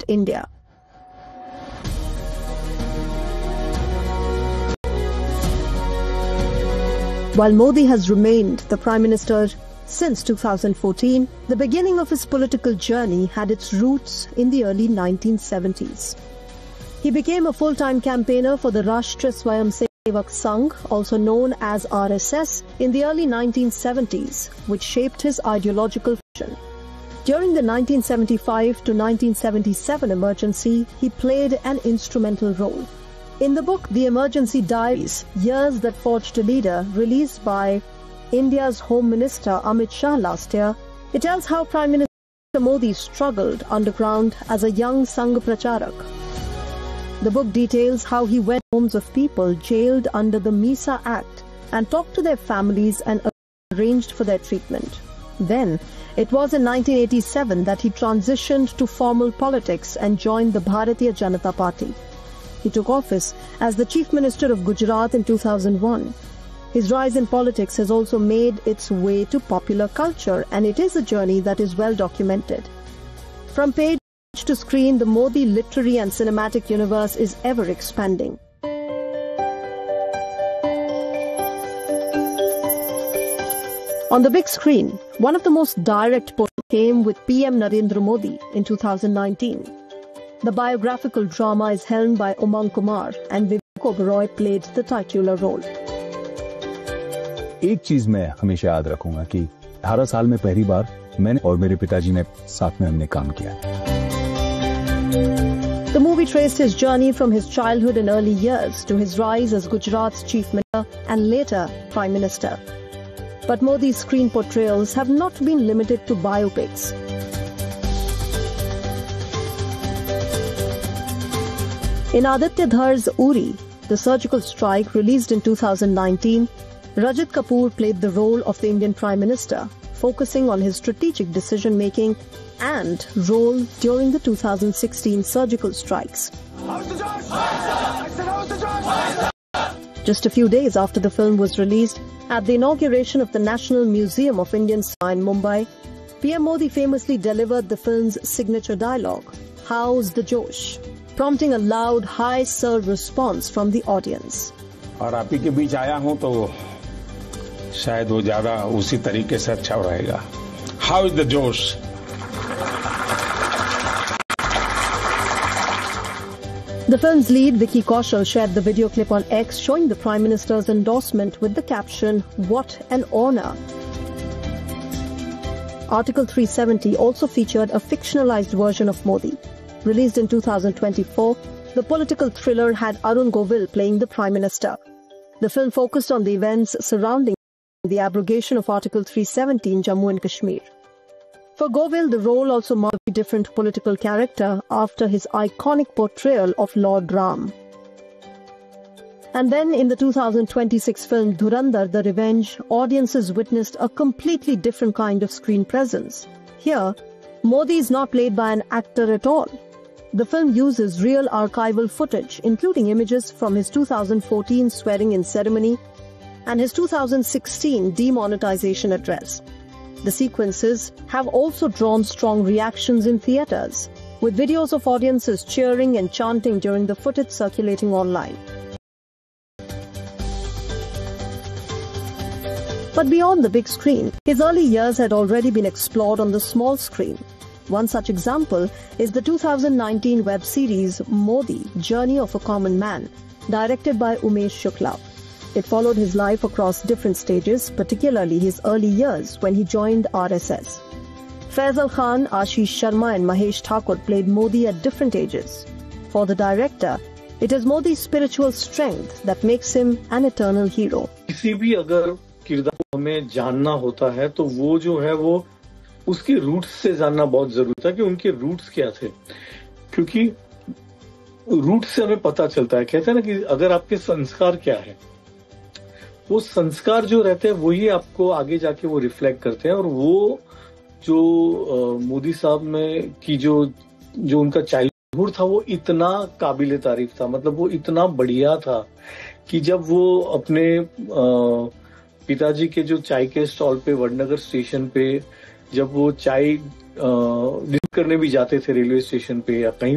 India. While Modi has remained the Prime Minister since 2014, the beginning of his political journey had its roots in the early 1970s. He became a full-time campaigner for the Rashtriya Swayamsevak Sangh, also known as RSS, in the early 1970s, which shaped his ideological vision. During the 1975 to 1977 emergency, he played an instrumental role. In the book The Emergency Diaries, Years That Forged a Leader, released by India's Home Minister Amit Shah last year, it tells how Prime Minister Modi struggled underground as a young Sangh Pracharak. The book details how he went to homes of people jailed under the MISA Act and talked to their families and arranged for their treatment. Then, it was in 1987 that he transitioned to formal politics and joined the Bharatiya Janata Party. He took office as the Chief Minister of Gujarat in 2001. His rise in politics has also made its way to popular culture, and it is a journey that is well documented. From page to screen, the Modi literary and cinematic universe is ever expanding. On the big screen, one of the most direct portraits came with PM Narendra Modi in 2019. The biographical drama is helmed by Umang Kumar, and Vivek Oberoi played the titular role. एक चीज मैं हमेशा याद रखूंगा कि 18 साल में पहली बार मैंने और मेरे पिताजी ने साथ में हमने काम किया. The movie traced his journey from his childhood and early years to his rise as Gujarat's Chief Minister and later Prime Minister. But Modi's screen portrayals have not been limited to biopics. In Aditya Dhar's Uri, the surgical strike released in 2019, Rajat Kapoor played the role of the Indian Prime Minister, focusing on his strategic decision-making and role during the 2016 surgical strikes. Just a few days after the film was released, at the inauguration of the National Museum of Indian Cinema in Mumbai, PM Modi famously delivered the film's signature dialogue, "How's the Josh?" prompting a loud, "Hi sir" response from the audience. और आप ही के बीच आया हूं तो शायद वो ज्यादा उसी तरीके से अच्छा रहेगा. How is the Josh? The film's lead, Vicky Kaushal, shared the video clip on X showing the Prime Minister's endorsement with the caption, "What an honor." Article 370 also featured a fictionalized version of Modi. Released in 2024, the political thriller had Arun Govil playing the Prime Minister. The film focused on the events surrounding the abrogation of Article 370 in Jammu and Kashmir. For Govil, the role also marked a different political character after his iconic portrayal of Lord Ram. And then in the 2026 film Dhurandhar, The Revenge, audiences witnessed a completely different kind of screen presence. Here, Modi is not played by an actor at all. The film uses real archival footage, including images from his 2014 swearing-in ceremony and his 2016 demonetization address. The sequences have also drawn strong reactions in theatres, with videos of audiences cheering and chanting during the footage circulating online. But beyond the big screen, his early years had already been explored on the small screen. One such example is the 2019 web series Modi, Journey of a Common Man, directed by Umesh Shukla. It followed his life across different stages, particularly his early years when he joined RSS. Faisal Khan, Ashish Sharma and Mahesh Thakur played Modi at different ages. For the director, it is Modi's spiritual strength that makes him an eternal hero. किसी भी अगर किरदार को हमें जानना होता है तो वो जो है वो उसके रूट्स से जानना बहुत जरूरी था कि उनके रूट्स क्या थे, क्योंकि रूट्स से हमें पता चलता है. कहते हैं ना कि अगर आपके संस्कार क्या है, वो संस्कार जो रहते हैं वही आपको आगे जाके वो रिफ्लेक्ट करते हैं. और वो जो मोदी साहब में की जो उनका चाइल्डहुड था वो इतना काबिले तारीफ था. मतलब वो इतना बढ़िया था कि जब वो अपने पिताजी के जो चाय के स्टॉल पे वडनगर स्टेशन पे जब वो चाय करने भी जाते थे रेलवे स्टेशन पे या कहीं